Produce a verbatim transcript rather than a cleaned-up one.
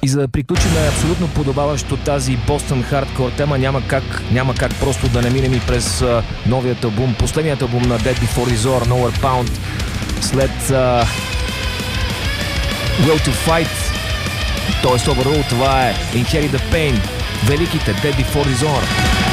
И за да приключим абсолютно подобаващо тази Boston Hardcore тема, няма как, няма как просто да не минем и през uh, новият албум, последният албум на Dead Before Dishonor, Nowhere Bound, след uh, Will to Fight, т.е. Overall, това е Inherit the Pain, великите Dead Before Dishonor.